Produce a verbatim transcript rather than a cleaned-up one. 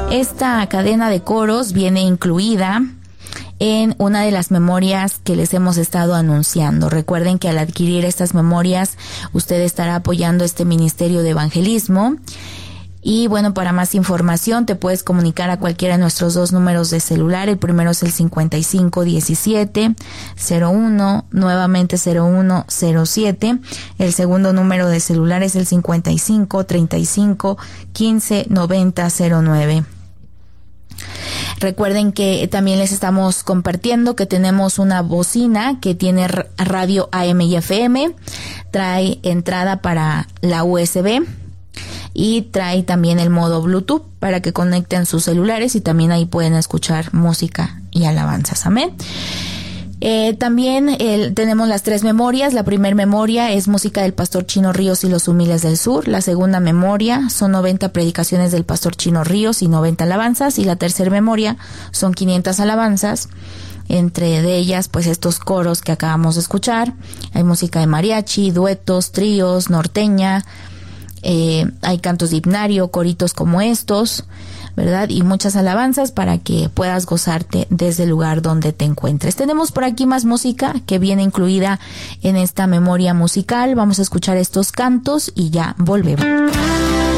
Esta cadena de coros viene incluida en una de las memorias que les hemos estado anunciando. Recuerden que al adquirir estas memorias, usted estará apoyando este Ministerio de Evangelismo. Y bueno, para más información te puedes comunicar a cualquiera de nuestros dos números de celular. El primero es el cincuenta y cinco diecisiete cero uno, nuevamente cero uno cero siete. El segundo número de celular es el cincuenta y cinco treinta y cinco quince noventa cero nueve. Recuerden que también les estamos compartiendo que tenemos una bocina que tiene radio A M y F M, trae entrada para la U S B y trae también el modo Bluetooth para que conecten sus celulares y también ahí pueden escuchar música y alabanzas. Amén. Eh, también el, tenemos las tres memorias. La primera memoria es música del Pastor Chino Ríos y los Humildes del Sur. La segunda memoria son noventa predicaciones del Pastor Chino Ríos y noventa alabanzas. Y la tercera memoria son quinientas alabanzas. Entre de ellas, pues estos coros que acabamos de escuchar. Hay música de mariachi, duetos, tríos, norteña. Eh, hay cantos de himnario, coritos como estos, ¿verdad? Y muchas alabanzas para que puedas gozarte desde el lugar donde te encuentres. Tenemos por aquí más música que viene incluida en esta memoria musical. Vamos a escuchar estos cantos y ya volvemos.